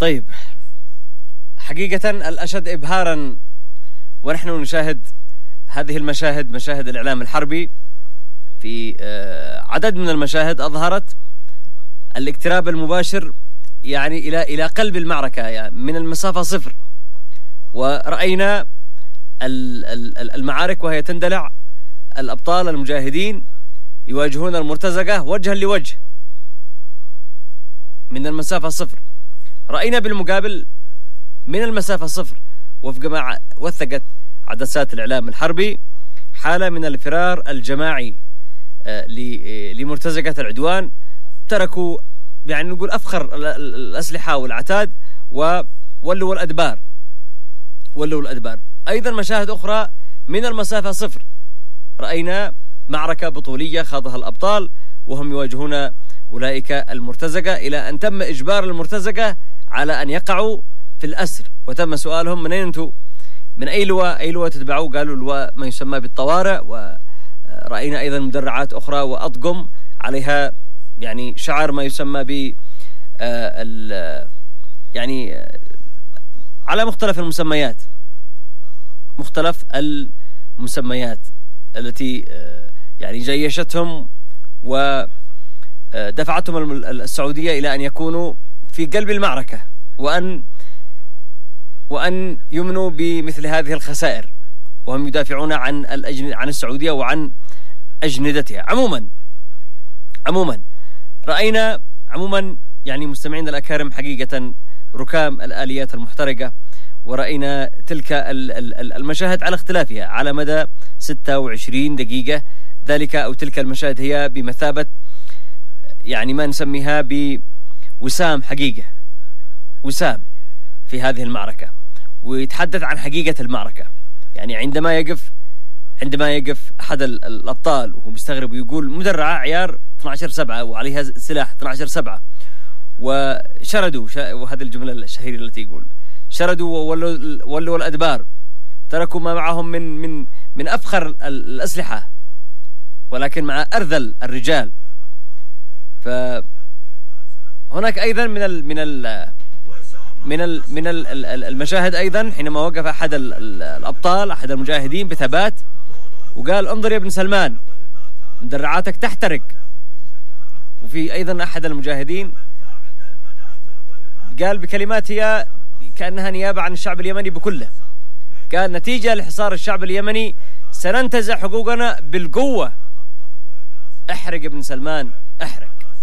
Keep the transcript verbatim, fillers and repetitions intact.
طيب، حقيقة الأشد إبهارا ونحن نشاهد هذه المشاهد، مشاهد الإعلام الحربي، في عدد من المشاهد أظهرت الاقتراب المباشر يعني إلى إلى قلب المعركة، يعني من المسافة صفر. ورأينا المعارك وهي تندلع، الأبطال المجاهدين يواجهون المرتزقة وجها لوجه من المسافة صفر. رأينا بالمقابل من المسافة صفر، وفق ما وثقت عدسات الإعلام الحربي، حالة من الفرار الجماعي لمرتزقة العدوان. تركوا يعني نقول أفخر الأسلحة والعتاد وولوا الأدبار ولوا الأدبار. أيضا مشاهد أخرى من المسافة صفر، رأينا معركة بطولية خاضها الأبطال وهم يواجهون أولئك المرتزقة، إلى أن تم إجبار المرتزقة على أن يقعوا في الأسر، وتم سؤالهم من أين أنتم، من أي لواء أي لواء تتبعوا؟ قالوا لواء ما يسمى بالطوارئ. ورأينا أيضا مدرعات أخرى وأطقم عليها يعني شعار ما يسمى ب يعني على مختلف المسميات مختلف المسميات التي يعني جيشتهم ودفعتهم السعودية إلى أن يكونوا في قلب المعركة، وأن وأن يمنوا بمثل هذه الخسائر، وهم يدافعون عن عن السعودية وعن أجندتها. عموما عموما رأينا عموما يعني مستمعين الأكارم حقيقة ركام الآليات المحترقة، ورأينا تلك المشاهد على اختلافها على مدى ستة وعشرين دقيقة. ذلك أو تلك المشاهد هي بمثابة يعني ما نسميها بوسام حقيقة، وسام في هذه المعركة، ويتحدث عن حقيقة المعركة. يعني عندما يقف عندما يقف أحد الأبطال وهو مستغرب ويقول مدرعة عيار اثنا عشر سبعة وعليها سلاح اثنا عشر سبعة، وشردوا، وهذه الجملة الشهيرة التي يقول شردوا وولوا ولوا الأدبار، تركوا ما معهم من من من أفخر الأسلحة ولكن مع أرذل الرجال. فهناك أيضا من ال من ال من ال من ال المشاهد أيضا حينما وقف أحد الأبطال أحد المجاهدين بثبات وقال انظر يا ابن سلمان مدرعاتك تحترق. وفي أيضا أحد المجاهدين قال بكلمات هي كأنها نيابة عن الشعب اليمني بكله، قال نتيجة لحصار الشعب اليمني سننتزع حقوقنا بالقوة. احرق ابن سلمان احرق.